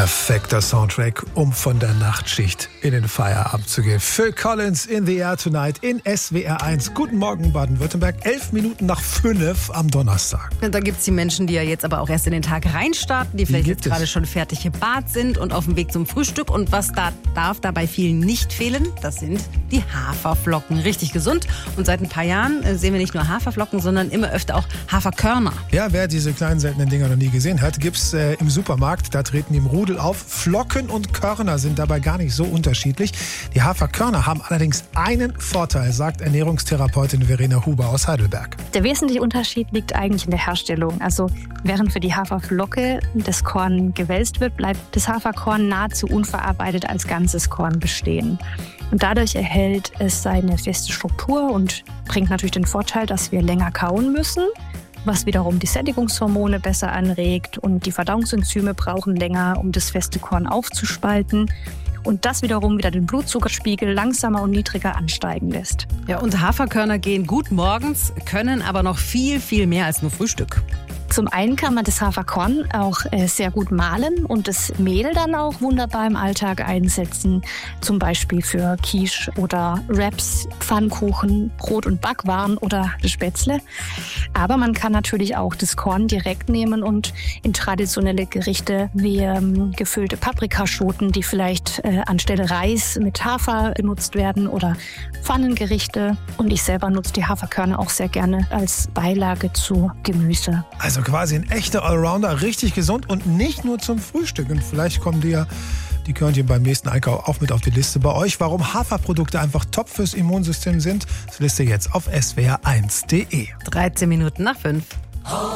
Perfekter Soundtrack, um von der Nachtschicht in den Feierabend zu gehen. Phil Collins, In the Air Tonight in SWR 1. Guten Morgen, Baden-Württemberg. 11 Minuten nach 5 am Donnerstag. Da gibt es die Menschen, die ja jetzt aber auch erst in den Tag reinstarten, die vielleicht jetzt gerade schon fertig im Bad sind und auf dem Weg zum Frühstück. Und was da darf dabei vielen nicht fehlen, das sind die Haferflocken. Richtig gesund. Und seit ein paar Jahren sehen wir nicht nur Haferflocken, sondern immer öfter auch Haferkörner. Ja, wer diese kleinen seltenen Dinger noch nie gesehen hat, gibt's im Supermarkt. Da treten die im Rudel auf. Flocken und Körner sind dabei gar nicht so unterschiedlich. Die Haferkörner haben allerdings einen Vorteil, sagt Ernährungstherapeutin Verena Huber aus Heidelberg. Der wesentliche Unterschied liegt eigentlich in der Herstellung. Also während für die Haferflocke das Korn gewälzt wird, bleibt das Haferkorn nahezu unverarbeitet als ganzes Korn bestehen. Und dadurch erhält es seine feste Struktur und bringt natürlich den Vorteil, dass wir länger kauen müssen, was wiederum die Sättigungshormone besser anregt, und die Verdauungsenzyme brauchen länger, um das feste Korn aufzuspalten. Und das wiederum wieder den Blutzuckerspiegel langsamer und niedriger ansteigen lässt. Ja, und Haferkörner gehen gut morgens, können aber noch viel, viel mehr als nur Frühstück. Zum einen kann man das Haferkorn auch sehr gut mahlen und das Mehl dann auch wunderbar im Alltag einsetzen. Zum Beispiel für Quiche oder Wraps, Pfannkuchen, Brot- und Backwaren oder Spätzle. Aber man kann natürlich auch das Korn direkt nehmen und in traditionelle Gerichte wie gefüllte Paprikaschoten, die vielleicht anstelle Reis mit Hafer benutzt werden, oder Pfannengerichte. Und ich selber nutze die Haferkörner auch sehr gerne als Beilage zu Gemüse. Also quasi ein echter Allrounder, richtig gesund und nicht nur zum Frühstück. Und vielleicht kommen die Körnchen beim nächsten Einkauf auch mit auf die Liste bei euch. Warum Haferprodukte einfach top fürs Immunsystem sind, das wisst ihr jetzt auf swr1.de. 13 Minuten nach 5.